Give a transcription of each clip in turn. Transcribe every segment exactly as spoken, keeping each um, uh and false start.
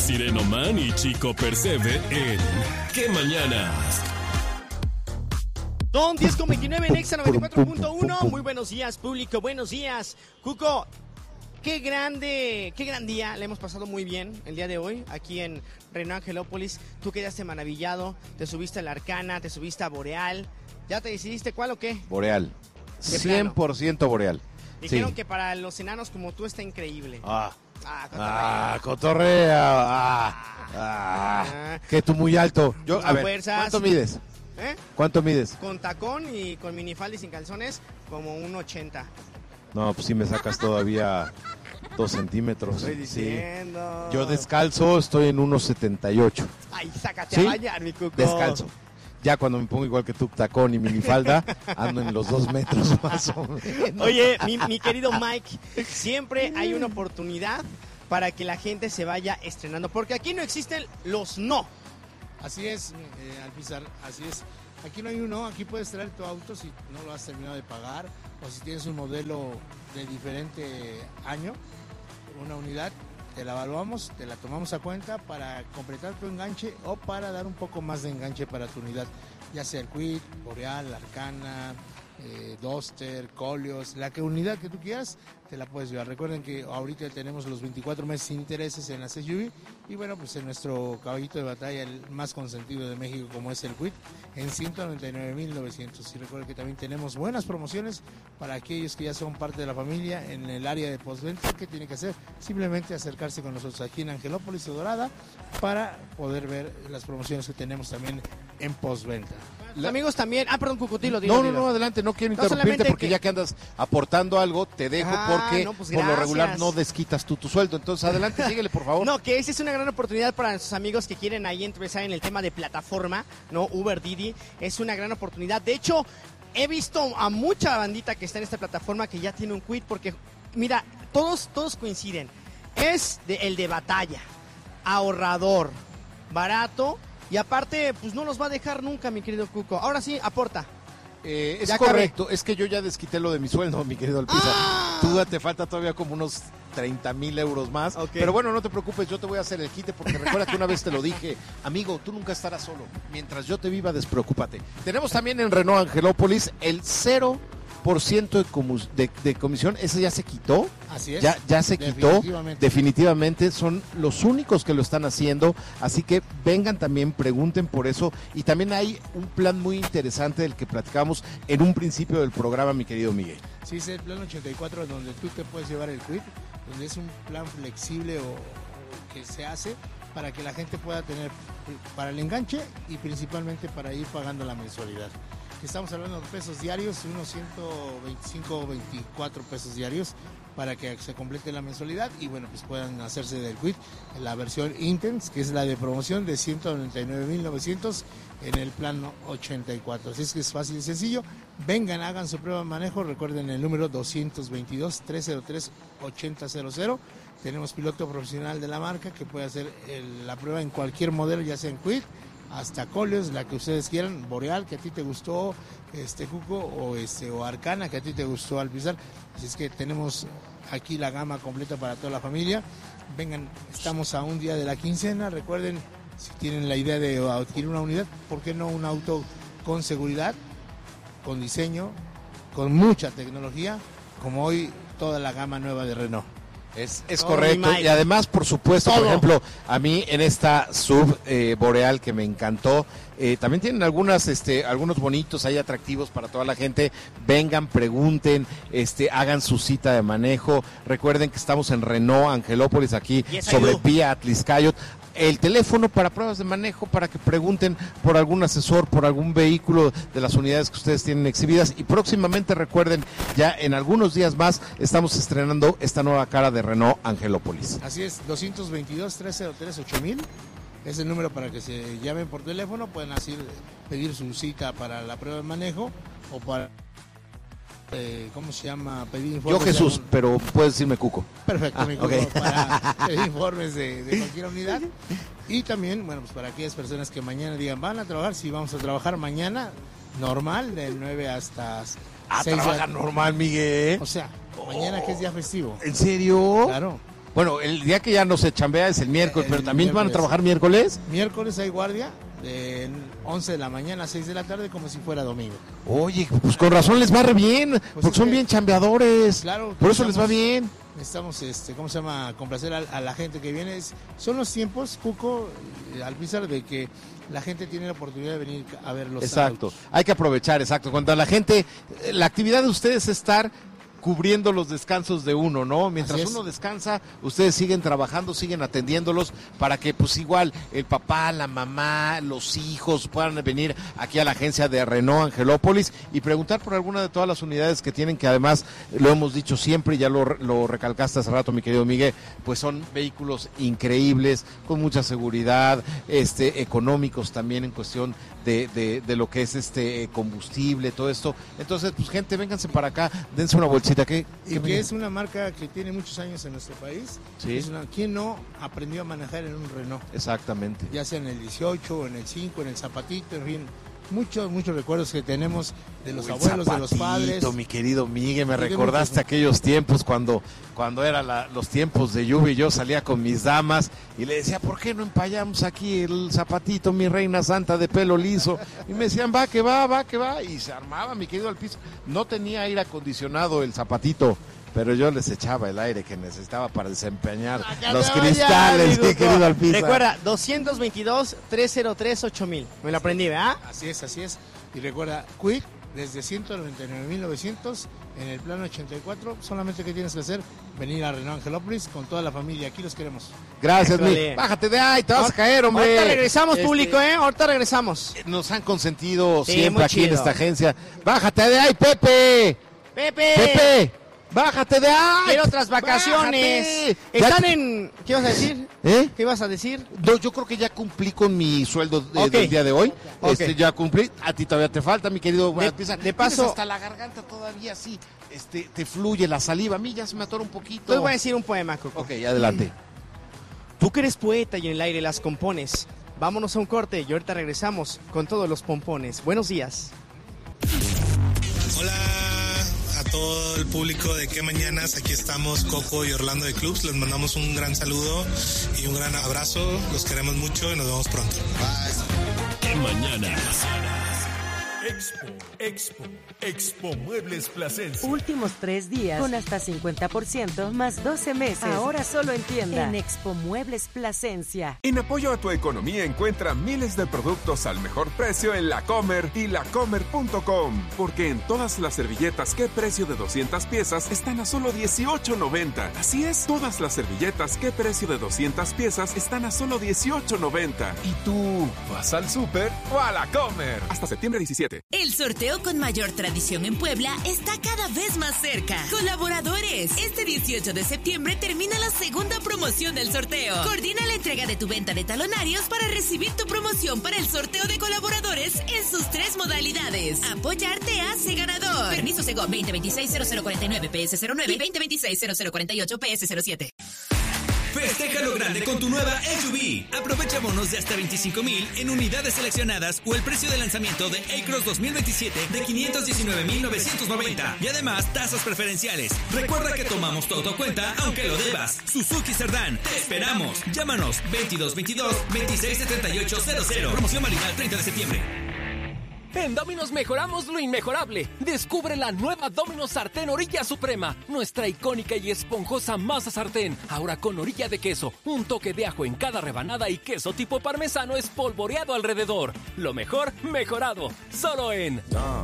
Sirenoman y Chico Percebe en ¿Qué Mañanas? Son diez con veintinueve en Exa noventa y cuatro punto uno. Muy buenos días, público. Buenos días. Cuco, qué grande, qué gran día. Le hemos pasado muy bien el día de hoy aquí en Renault Angelópolis. Tú quedaste maravillado. Te subiste a la Arcana, te subiste a Boreal. ¿Ya te decidiste cuál o qué? Boreal. cien por ciento Boreal. Dijeron Sí. que para los enanos como tú está increíble. Ah. Ah, cotorrea. Ah, cotorrea. Ah, ah, Ah. que tú muy alto. Yo, a A ver, fuerzas. ¿cuánto mides? ¿Eh? ¿Cuánto mides? Con tacón y con minifalda y sin calzones, como un ochenta. No, pues sí me sacas todavía dos centímetros. Estoy Sí. diciendo. Yo descalzo estoy en uno setenta y ocho. Ay, sácate ¿Sí? a bañar, mi Cuco. Descalzo. Ya cuando me pongo igual que tú, tacón y minifalda, ando en los dos metros más o menos. Oye, mi, mi querido Mike, siempre hay una oportunidad para que la gente se vaya estrenando, porque aquí no existen los no. Así es, eh, Alpizar, así es. Aquí no hay uno, aquí puedes traer tu auto si no lo has terminado de pagar o si tienes un modelo de diferente año, una unidad, te la evaluamos, te la tomamos a cuenta para completar tu enganche o para dar un poco más de enganche para tu unidad, ya sea el Kwid, Boreal, Arcana, eh, Duster, Coleos, la que unidad que tú quieras, te la puedes llevar. Recuerden que ahorita tenemos los veinticuatro meses sin intereses en las S U V y bueno, pues en nuestro caballito de batalla, el más consentido de México como es el Kwid, en ciento noventa y nueve mil novecientos. Y recuerden que también tenemos buenas promociones para aquellos que ya son parte de la familia en el área de postventa. ¿Qué tiene que hacer? Simplemente acercarse con nosotros aquí en Angelópolis o Dorada para poder ver las promociones que tenemos también en postventa. Los amigos también. Ah, perdón, Cucutilo, dilo, No, no, dilo. no, adelante, no quiero No, interrumpirte solamente porque que- ya que andas aportando algo, te dejo Ah, porque no, pues por lo regular gracias. no desquitas tú tu sueldo. Entonces, adelante, síguele, por favor. No, que esa es una gran oportunidad para nuestros amigos que quieren ahí empezar en el tema de plataforma, ¿no? Uber, Didi, es una gran oportunidad. De hecho, he visto a mucha bandita que está en esta plataforma que ya tiene un Kwid porque, mira, todos, todos coinciden. Es de, el de batalla, ahorrador, barato y aparte, pues no los va a dejar nunca, mi querido Cuco. Ahora sí, aporta. Eh, es Ya correcto, es que yo ya desquité lo de mi sueldo, mi querido Alpizar. ¡Ah! Tú te falta todavía como unos treinta mil euros más. Ok. Pero bueno, no te preocupes, yo te voy a hacer el quite porque recuerda que una vez te lo dije, amigo, tú nunca estarás solo. Mientras yo te viva, despreocúpate. Tenemos también en Renault Angelópolis el cero por ciento de, comu- de, de comisión. Ese ya se quitó. Así es. Ya, ya se quitó, Definitivamente. definitivamente son los únicos que lo están haciendo, así que vengan también, pregunten por eso, y también hay un plan muy interesante del que platicamos en un principio del programa, mi querido Miguel. Sí, es el plan ochenta y cuatro donde tú te puedes llevar el Kwid, donde es un plan flexible o, o que se hace para que la gente pueda tener para el enganche y principalmente para ir pagando la mensualidad. Estamos hablando de pesos diarios, unos ciento veinticinco, veinticuatro pesos diarios para que se complete la mensualidad y bueno, pues puedan hacerse del Kwid en la versión Intense, que es la de promoción de ciento noventa y nueve mil novecientos en el plan ochenta y cuatro. Así es que es fácil y sencillo. Vengan, hagan su prueba de manejo. Recuerden el número doscientos veintidós, trescientos tres, ochenta cero cero. Tenemos piloto profesional de la marca que puede hacer el- la prueba en cualquier modelo, ya sea en Kwid, hasta Coleos, la que ustedes quieran, Boreal, que a ti te gustó, este Cuco, o este o Arcana, que a ti te gustó, Alpizar. Así es que tenemos aquí la gama completa para toda la familia. Vengan, estamos a un día de la quincena. Recuerden, si tienen la idea de adquirir una unidad, ¿por qué no un auto con seguridad, con diseño, con mucha tecnología, como hoy toda la gama nueva de Renault? Es, es Todo, correcto, mi Mike. y además, por supuesto, Todo. por ejemplo, a mí en esta sub eh, Boreal que me encantó, eh, también tienen algunas, este, algunos bonitos ahí atractivos para toda la gente. Vengan, pregunten, este, hagan su cita de manejo. Recuerden que estamos en Renault Angelópolis, aquí Yes, I sobre do. Vía Atliscayot. El teléfono para pruebas de manejo, para que pregunten por algún asesor, por algún vehículo de las unidades que ustedes tienen exhibidas. Y próximamente, recuerden, ya en algunos días más estamos estrenando esta nueva cara de Renault Angelópolis. Así es, doscientos veintidós, trescientos tres, ocho mil. Es el número para que se llamen por teléfono. Pueden así pedir su cita para la prueba de manejo o para, eh, ¿cómo se llama? Pedir informes. Yo de Jesús, algún- pero puedes decirme Cuco. Perfecto, Ah, mi Cuco, ok. para pedir informes de, de cualquier unidad. Y también, bueno, pues para aquellas personas que mañana digan, van a trabajar, sí, vamos a trabajar mañana, normal, de nueve hasta Ah, seis. trabaja normal, Miguel. O sea, mañana que es día festivo. ¿En serio? Claro. Bueno, el día que ya no se chambea es el miércoles, El pero también miércoles. van a trabajar miércoles. Miércoles hay guardia de once de la mañana a seis de la tarde como si fuera domingo. Oye, pues con razón les va re bien, porque es son que- bien chambeadores. Claro, Por eso les va estamos- bien. Necesitamos, este, ¿cómo se llama? Complacer a, a la gente que viene. Es- son los tiempos, Cuco, eh, al pesar de que la gente tiene la oportunidad de venir a ver los Exacto, sábados. hay que aprovechar, exacto. Cuando la gente, eh, la actividad de ustedes es estar cubriendo los descansos de uno, ¿no? Mientras Así es. uno descansa, ustedes siguen trabajando, siguen atendiéndolos para que pues igual el papá, la mamá, los hijos puedan venir aquí a la agencia de Renault Angelópolis y preguntar por alguna de todas las unidades que tienen, que además lo hemos dicho siempre, ya lo, lo recalcaste hace rato, mi querido Miguel, pues son vehículos increíbles, con mucha seguridad, este, económicos también en cuestión de, de, de lo que es este combustible, todo esto. Entonces, pues gente, vénganse para acá, dense una bolsita. ¿Qué, Y qué que me- es una marca que tiene muchos años en nuestro país. Sí. Es una, ¿quién no aprendió a manejar en un Renault? Exactamente. Ya sea en el dieciocho, en el cinco, en el Zapatito, en fin. Muchos, muchos recuerdos que tenemos de los Uy, abuelos, de los Zapatito, padres. mi querido Miguel, me Sí, de recordaste muchos. aquellos tiempos cuando, cuando eran los tiempos de lluvia y yo salía con mis damas y le decía, ¿por qué no empallamos aquí el Zapatito, mi reina santa de pelo liso? Y me decían, va, que va, va, que va. Y se armaba, mi querido, al piso. No tenía aire acondicionado el Zapatito, pero yo les echaba el aire que necesitaba para desempeñar Acá los te voy, cristales, amigo. mi querido Alpisa. Recuerda, dos veintidós, trescientos tres, ocho mil. Me lo aprendí, ¿verdad? Así es, así es. Y recuerda, Quick, desde ciento noventa y nueve mil novecientos en el plano ochenta y cuatro, solamente que tienes que hacer, venir a Renault Angelópolis con toda la familia. Aquí los queremos. Gracias, mi. Échale. Bájate de ahí, te vas a caer, hombre. Ahorita regresamos, Este, público, ¿eh? Ahorita regresamos. Nos han consentido Sí, siempre muy aquí en chido. esta agencia. Bájate de ahí, Pepe. Pepe. Pepe, bájate de ahí. Quiero otras vacaciones. Bájate. Están Ya- en... ¿Qué ibas a decir? ¿Eh? ¿Qué ibas a decir? No, yo creo que ya cumplí con mi sueldo de- Ok. del día de hoy. Ok. Este, ya cumplí. A ti todavía te falta, mi querido. De- Alpisa. de Tienes paso- hasta la garganta todavía así. Este, te fluye la saliva. A mí ya se me atora un poquito. Les voy a decir un poema, Coco. Ok, adelante. Tú que eres poeta y en el aire las compones. Vámonos a un corte y ahorita regresamos con todos los pompones. Buenos días. Hola a todo el público de Qué Mañanas, aquí estamos Coco y Orlando de Clubs, les mandamos un gran saludo y un gran abrazo, los queremos mucho y nos vemos pronto. Bye. ¡Qué mañanas! Expo, Expo, Expo Muebles Plasencia. Últimos tres días con hasta cincuenta por ciento más doce meses. Ahora solo en tienda. En Expo Muebles Plasencia. En apoyo a tu economía encuentra miles de productos al mejor precio en La Comer y lacomer punto com. Porque en todas las servilletas qué precio de doscientas piezas están a solo dieciocho noventa. Así es, todas las servilletas qué precio de doscientas piezas están a solo dieciocho noventa. ¿Y tú vas al súper o a La Comer? Hasta septiembre diecisiete. El sorteo con mayor tradición en Puebla está cada vez más cerca. Colaboradores, este dieciocho de septiembre termina la segunda promoción del sorteo. Coordina la entrega de tu venta de talonarios para recibir tu promoción para el sorteo de colaboradores en sus tres modalidades. Apoyar te hace ganador. Permiso Segov veinte veintiséis cero cero cuarenta y nueve P S cero nueve y veinte veintiséis cero cero cuarenta y ocho P S cero siete. Festeja lo grande con tu nueva S U V. Aprovecha bonos de hasta veinticinco mil en unidades seleccionadas o el precio de lanzamiento de A-Cross dos mil veintisiete de quinientos diecinueve mil novecientos noventa. Y además, tasas preferenciales. Recuerda que tomamos todo a cuenta, aunque lo debas. Suzuki Cerdán, te esperamos. Llámanos veintidós veintidós veintiséis setenta y ocho cero cero. Promoción válida el treinta de septiembre. En Domino's mejoramos lo inmejorable. Descubre la nueva Domino's Sartén Orilla Suprema, nuestra icónica y esponjosa masa sartén, ahora con orilla de queso, un toque de ajo en cada rebanada y queso tipo parmesano espolvoreado alrededor. Lo mejor, mejorado. Solo en...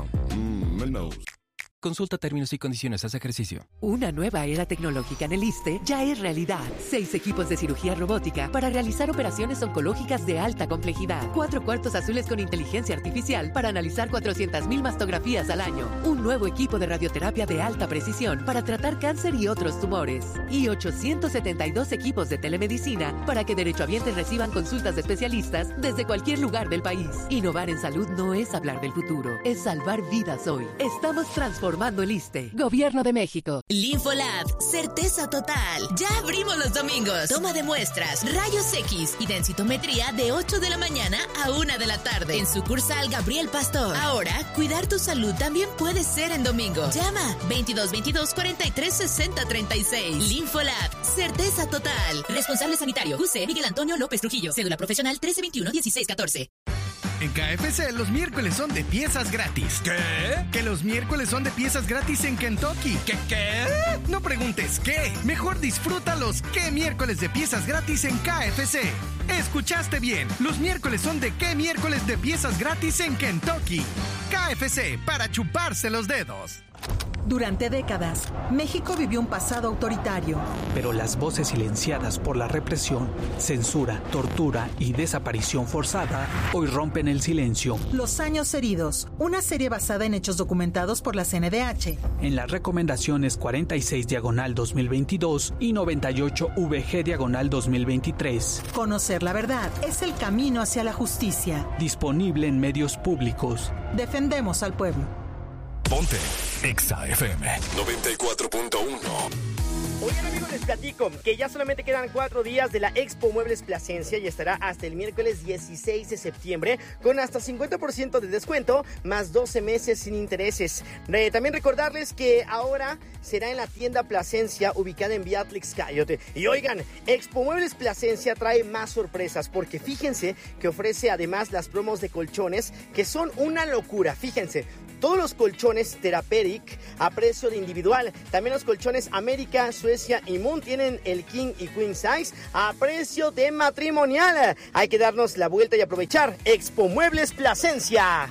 Consulta términos y condiciones, haz ejercicio. Una nueva era tecnológica en el ISSSTE ya es realidad. Seis equipos de cirugía robótica para realizar operaciones oncológicas de alta complejidad. Cuatro cuartos azules con inteligencia artificial para analizar cuatrocientas mil mastografías al año. Un nuevo equipo de radioterapia de alta precisión para tratar cáncer y otros tumores. Y ochocientos setenta y dos equipos de telemedicina para que derechohabientes reciban consultas de especialistas desde cualquier lugar del país. Innovar en salud no es hablar del futuro, es salvar vidas hoy. Estamos transformando transformando el ISSSTE. Gobierno de México. Linfolab, certeza total. Ya abrimos los domingos. Toma de muestras, rayos X y densitometría de ocho de la mañana a una de la tarde. En sucursal Gabriel Pastor. Ahora, cuidar tu salud también puede ser en domingo. Llama veintidós veintidós cuarenta y tres sesenta treinta y seis. Linfolab, certeza total. Responsable sanitario, U C Miguel Antonio López Trujillo. Cédula profesional trece veintiuno dieciséis catorce. En K F C los miércoles son de piezas gratis. ¿Qué? Que los miércoles son de piezas gratis en Kentucky. ¿Qué qué? No preguntes qué. Mejor disfruta los qué miércoles de piezas gratis en K F C. Escuchaste bien. Los miércoles son de qué miércoles de piezas gratis en Kentucky. K F C, para chuparse los dedos. Durante décadas, México vivió un pasado autoritario. Pero las voces silenciadas por la represión, censura, tortura y desaparición forzada hoy rompen el silencio. Los años heridos, una serie basada en hechos documentados por la C N D H. En las recomendaciones cuarenta y seis diagonal dos mil veintidós y noventa y ocho V G diagonal dos mil veintitrés. Conocer la verdad es el camino hacia la justicia. Disponible en medios públicos. Defendemos al pueblo. Ponte Exa F M noventa y cuatro punto uno. Oigan, amigos, les platico que ya solamente quedan cuatro días de la Expo Muebles Plasencia y estará hasta el miércoles dieciséis de septiembre con hasta cincuenta por ciento de descuento más doce meses sin intereses. Eh, también recordarles que ahora será en la tienda Plasencia ubicada en Beatrix Coyote. Y oigan, Expo Muebles Plasencia trae más sorpresas porque fíjense que ofrece además las promos de colchones que son una locura. Fíjense, todos los colchones Therapeutic a precio de individual. También los colchones América, Suecia y Moon tienen el King y Queen Size a precio de matrimonial. Hay que darnos la vuelta y aprovechar Expo Muebles Plasencia.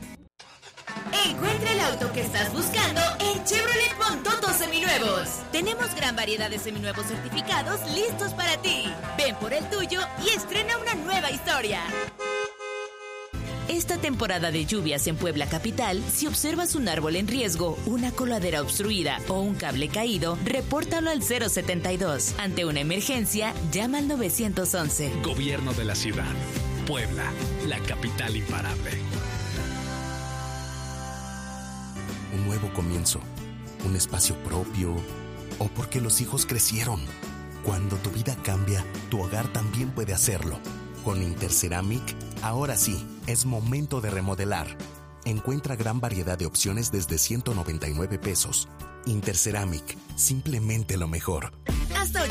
Encuentra el auto que estás buscando en Chevrolet Montoto Seminuevos. Tenemos gran variedad de seminuevos certificados listos para ti. Ven por el tuyo y estrena una nueva historia. Esta temporada de lluvias en Puebla Capital, si observas un árbol en riesgo, una coladera obstruida o un cable caído, repórtalo al cero setenta y dos. Ante una emergencia, llama al nueve once. Gobierno de la ciudad. Puebla, la capital imparable. Un nuevo comienzo, un espacio propio, o porque los hijos crecieron. Cuando tu vida cambia, tu hogar también puede hacerlo. Con Interceramic, ahora sí, es momento de remodelar. Encuentra gran variedad de opciones desde ciento noventa y nueve pesos. Interceramic, simplemente lo mejor. Hasta